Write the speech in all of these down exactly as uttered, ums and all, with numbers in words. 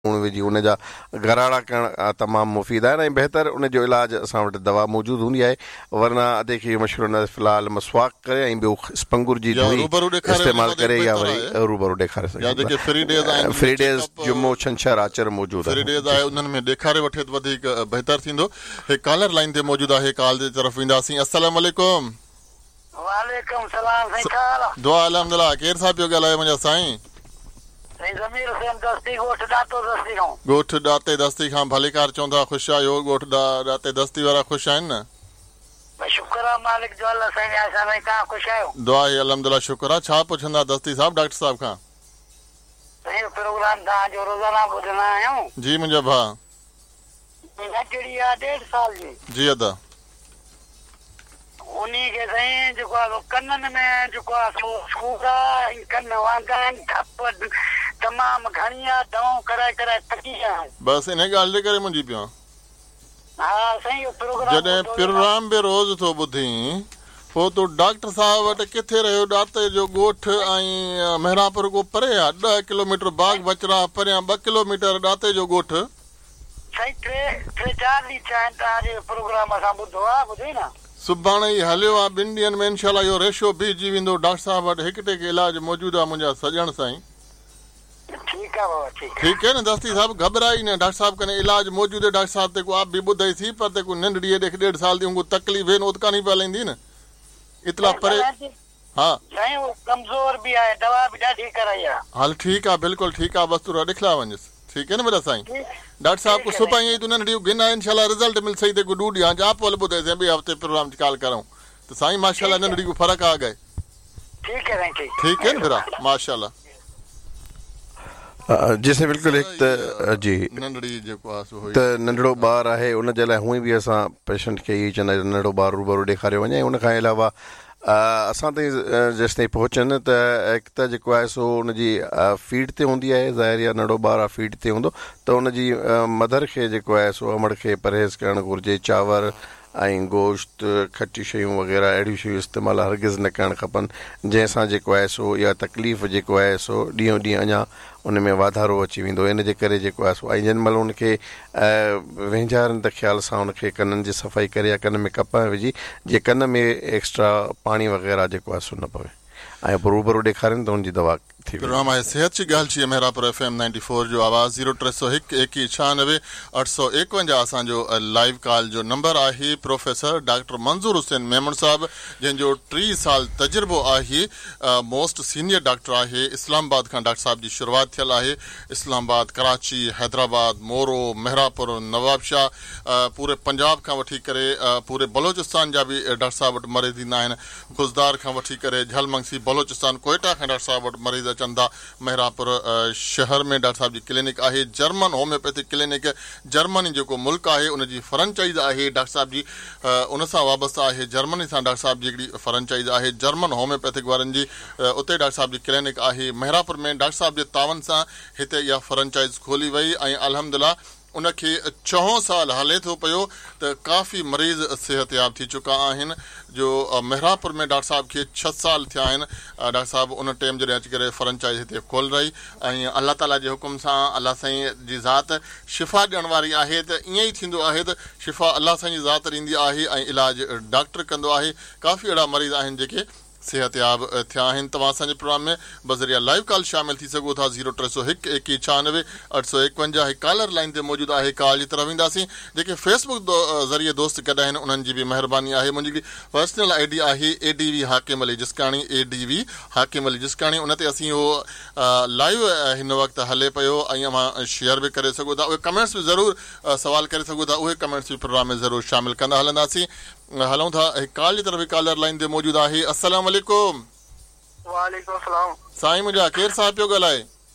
विझी उनजा गराड़ा करणु तमामु मुफ़ीद आहे ऐं बहितर उनजो इलाज असां वटि दवा मौजूदु हूंदी आहे वरना अदे खे मशहूरु न फ़िलहाल मसवाक करे ऐं ॿियो स्पंगुर जी धोई इस्तेमालु करे या वरी रूबरू ॾेखारे सघे फ्री डेज़ जुमो छंछर आचर मौजूदु आहे उन्हनि में ॾेखारे वठे त वधीक बहितर थींदो। हिकु कॉलर लाइन ते मौजूदु आहे, कॉल जे तरफ़ वेंदासीं। अस्सलाम वालेकुम। वालेकुम सलाम साईं, छा हाल आहे? दुआ अल्हम्दुलिल्लाह। केरु सां पियो ॻाल्हाए मुंहिंजा साईं? ज़मीर हुसैन दस्ती, ॻोठ ॾातो दस्ती खां। ॻोठ ॾाते दस्ती खां भलीकार चवंदा ख़ुशि आहियो? ॻोठ ॾाते दस्ती वारा ख़ुशि आहिनि न? शुक्र आहे मालिक जो, अल्लाह साईं आसा में। तव्हां ख़ुशि आहियो? दुआ आहे अल्हम्दुलिल्लाह, शुक्र आहे। छा पुछंदा दस्ती साहब डॉक्टर साहब खां? साईं प्रोग्राम तव्हांजो रोज़ाना ॿुधंदा आहियूं। जी मुंहिंजा भाउ। नंढड़ी आहे ॾेढ साल जी। जी अदा। उन खे साईं जेको आहे कननि में जेको आहे सूर आहे, कन वांदा आहिनि, धप तमामु घणी आहे, दवाऊं कराए कराए थकी विया आहियूं। बसि इन ॻाल्हि जे करे मुंहिंजी पियो। हा साईं प्रोग्राम जॾहिं प्रोग्राम बि रोज़ थो ॿुधी पोइ तूं डॉक्टर साहब वटि किथे रहियो? ॾाते जो ॻोठ ऐं मेहरापुर को परे आहे, ॾह किलोमीटर बाग बचरा परियां ॿ किलोमीटर ॾाते जो ॻोठ। साईं टे टे चारि ॾींहं थिया आहिनि तव्हांजे प्रोग्राम असां ॿुधो आहे, ॿुधो न। सुभाणे ई हलियो आहे, ॿिनि ॾींहंनि में इनशाला इहो रेशो बीजी वेंदो। डॉक्टर साहब वटि हिकु टेक इलाज मौजूदु आहे मुंहिंजा सॼण साईं। ठीकु आहे बाबा, ठीकु आहे न दस्ती साहब, घबराई न। डॉक्टर साहब कने इलाज मौजूदु आहे। डॉक्टर साहब ते को आप बि ॿुधाई थी पर ते को नंढड़ी ॾेख ॾेढ साल जी उनको तकलीफ़ है न उतका नहीं पहलेंदी न इतला परे। हाँ साईं वो कमज़ोर भी आहे, दवा भी ॾाढी कराई आहे। हल ठीकु आहे, बिल्कुलु ठीकु आहे। बसि तूं ॾिखला वञसि। ठीकु है न मेरा साईं। डॉक्टर साहब को सुबह यही तू नंढड़ी गिना इंशाल्लाह रिजल्ट मिल सही ते को डूड या जा पोल ॿुधाई से ॿिए हफ़्ते प्रोग्राम कॉल करूं तो साईं माशाल्लाह नंढड़ी को फर्क आ गए। ठीक है साईं, ठीक है न फिर माशाल्लाह। जैसे बिल्कुलु हिकु त जी नंढड़ी जेको आहे त नंढड़ो ॿारु आहे उनजे लाइ हूअं बि असां पेशेंट खे इहे चवंदा आहियूं नंढड़ो ॿारु रूबरू ॾेखारियो वञे। उनखां अलावा असां ताईं जेसि ताईं पहुचनि त हिकु त जेको आहे सो उनजी फीड ते हूंदी आहे, ज़ाहिर आहे नंढड़ो ॿारु आहे फीड ते हूंदो त उनजी मदर खे जेको आहे सो अमड़ खे परहेज़ करणु घुरिजे। चांवर ऐं गोश्त खटी शयूं वग़ैरह अहिड़ियूं शयूं इस्तेमालु हरगिज़ न करणु खपनि, जंहिंसां जेको आहे सो इहा तकलीफ़ जेको आहे सो ॾींहों ॾींहुं अञा उन में वाधारो अची वेंदो। इन जे करे जेको आहे सो ऐं जंहिं महिल उनखे वेंझारनि त ख़्याल सां उनखे कननि जी सफ़ाई करे या कन में कप विझी जीअं कन में एक्स्ट्रा पाणी वग़ैरह जेको आहे सो न पवे ऐं रूबरू ॾेखारनि त उनजी दवा थी वेंदी। प्रोग्राम आहे सेहत जी ॻाल्हि जी Mehrabpur F M ninety four जो आवाज़ ज़ीरो टे सौ हिकु एकवीह छहानवे अठ सौ एकवंजाह असांजो लाइव कॉल जो नंबर आहे। प्रोफेसर डॉक्टर मंज़ूर हुसैन मेमन साहब जंहिंजो टीह साल तजुर्बो आहे, मोस्ट सीनियर डॉक्टर आहे। इस्लामाबाद खां डॉक्टर साहब जी शुरूआति थियल आहे। इस्लामाबाद, कराची, हैदराबाद, मोरो, मेहरापुर, नवाबशाह, पूरे पंजाब खां वठी करे पूरे बलोचिस्तान जा बि डॉक्टर साहब वटि मरीज़ ईंदा आहिनि। गुज़दार खां वठी करे झलमंगसी, बलोचिस्तान, कोयटा खां डॉक्टर साहब वटि मरीज़ अचनि था। मेहरापुर शहर में डॉक्टर साहब जी क्लिनिक आहे। जर्मन होम्योपैथिक क्लिनिक, जर्मनी जेको मुल्क आहे उनजी फ्रेंचाइज़ आहे डॉक्टर साहब जी, उन सां वाबस्ता आहे। जर्मनी सां डॉक्टर साहब जी हिकिड़ी फ्रेंचाइज़ आहे जर्मन होम्योपैथिक वारनि जी, उते डॉक्टर साहब जी क्लिनिक आहे। मेहरापुर में डॉक्टर साहब जे तावन सां हिते इहा फ्रेंचाइज़ खोली वई ऐं अल्हम्दुलिल्लाह उनखे चों साल हले थो पियो त काफ़ी मरीज़ सिहतयाब थी चुका आहिनि। जो मेहरापुर में डॉक्टर साहब खे छह साल थिया आहिनि। डॉक्टर साहब उन टाइम जॾहिं अची करे फ्रेंचाइज़ हिते खोल रही ऐं अल्लाह ताला जे हुकुम सां अल्लाह साईं जी ज़ात शिफ़ा ॾियण वारी आहे त ईअं ई थींदो आहे त शिफ़ा अल्लाह साईं जी ज़ात ॾींदी आहे ऐं इलाज डॉक्टर कंदो आहे। काफ़ी अहिड़ा मरीज़ आहिनि जेके सिहतयाब थिया आहिनि। तव्हां असांजे प्रोग्राम में बज़रिया लाइव कॉल शामिल थी सघो था। ज़ीरो टे सौ हिकु एकवीह छहानवे अठ सौ एकवंजाह हिकु कॉलर लाइन ते मौजूदु आहे। कॉल जी तरफ़ ईंदासीं। जेके फेसबुक ज़रिए दोस्त गॾु आहिनि उन्हनि जी बि महिरबानी आहे। मुंहिंजी पर्सनल आई डी आहे ए डी वी हाकिम अली जिस्काणी, ए डी वी हाकिम अली जिस्काणी। उन ते असीं उहो लाइव हिन वक़्तु हले पियो ऐं अव्हां शेयर बि करे सघो था। उहे कमेंट्स बि ज़रूरु सवाल करे सघो था, उहे कमेंट्स बि प्रोग्राम में ज़रूरु शामिलु कंदा हलंदासीं। हलूं था हिकु कॉल जी तरफ़ कॉलर लाइन ते मौजूदु आहे। अस्सलाम वालेकुम। वालेकुम सलाम साईं मुंहिंजा केरु साहब पियो ॻाल्हाए?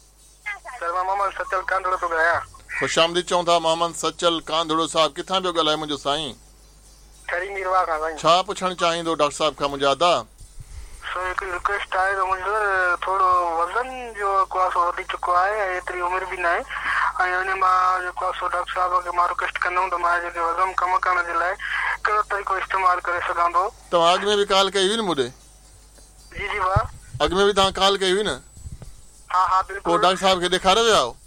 सर मां मोहम्मद सचल कांधड़ो थो ॻाल्हायां। ख़ुशि आमदीद चऊं था मोहम्मद सचल कांधड़ो साहब, किथां पियो ॻाल्हाए मुंहिंजो साईं? खरी मीरवा खां साईं। छा पुछणु चाहींदो डॉक्टर साहब खां मुंहिंजा अदा? सो हिकु रिक्वेस्ट आहे त मुंहिंजो थोरो वज़न जो जेको आहे सो वधी चुको आहे ऐं एतिरी उमिरि बि न आहे ऐं उन मां जेको आहे सो डॉक्टर साहब खे मां रिक्वेस्ट कंदुमि त मां जेके वज़न कम करण जे लाइ कहिड़ो तरीक़ो इस्तेमालु करे सघां थो। तव्हां अॻु में बि कॉल कई हुई न मूंखे? जी जी भाउ अॻु में बि तव्हां कॉल कई हुई न? हा हा बिल्कुलु। पोइ डॉक्टर साहब खे ॾेखारे विया आहियो?